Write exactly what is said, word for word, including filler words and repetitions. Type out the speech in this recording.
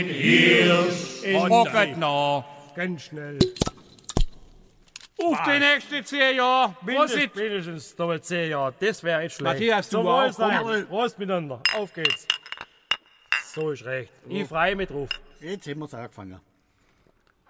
Hirsch Ich mag noch. Ganz schnell. Auf die nächsten zehn Jahre. Mindest, Prosit. mindestens nochmal zehn Jahre. Das wäre echt schlecht. Matthias, du Zum auch. Wohlsein. Prost miteinander. Auf geht's. So ist recht. Ich freue mich drauf. Jetzt haben wir es angefangen.